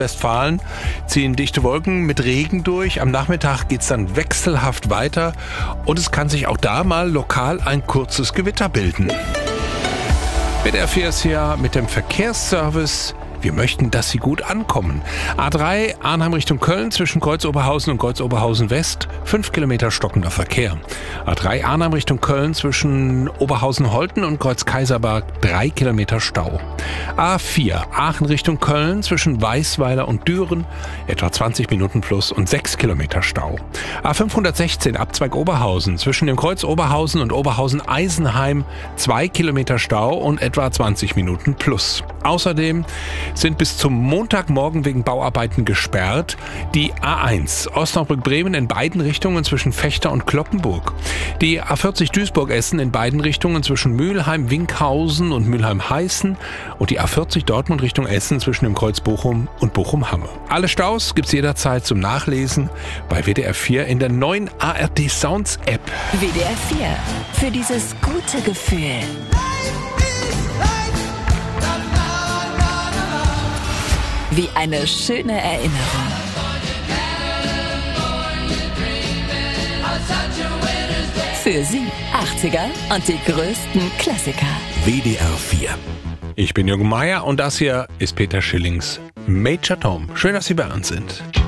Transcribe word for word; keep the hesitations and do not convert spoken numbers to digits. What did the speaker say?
Westfalen ziehen dichte Wolken mit Regen durch. Am Nachmittag geht es dann wechselhaft weiter und es kann sich auch da mal lokal ein kurzes Gewitter bilden. W D R vier ist hier mit dem Verkehrsservice. Wir möchten, dass Sie gut ankommen. A drei Arnheim Richtung Köln zwischen Kreuz-Oberhausen und Kreuz-Oberhausen West. fünf Kilometer stockender Verkehr. A drei Arnheim Richtung Köln zwischen Oberhausen-Holten und Kreuz-Kaiserberg. drei Kilometer Stau. A vier Aachen Richtung Köln zwischen Weißweiler und Düren. Etwa zwanzig Minuten plus und sechs Kilometer Stau. A fünfhundertsechzehn Abzweig Oberhausen zwischen dem Kreuz Oberhausen und Oberhausen-Eisenheim. zwei Kilometer Stau und etwa zwanzig Minuten plus. Außerdem sind bis zum Montagmorgen wegen Bauarbeiten gesperrt die A eins Osnabrück-Bremen in beiden Richtungen zwischen Vechta und Cloppenburg, die A vierzig Duisburg-Essen in beiden Richtungen zwischen Mülheim-Winkhausen und Mülheim-Heißen und die A vierzig Dortmund Richtung Essen zwischen dem Kreuz Bochum und Bochum-Hamme. Alle Staus gibt's jederzeit zum Nachlesen bei W D R vier in der neuen A R D Sounds App. W D R vier, für dieses gute Gefühl. Wie eine schöne Erinnerung. Für Sie achtziger und die größten Klassiker. W D R vier. Ich bin Jürgen Meier und das hier ist Peter Schillings Major Tom. Schön, dass Sie bei uns sind.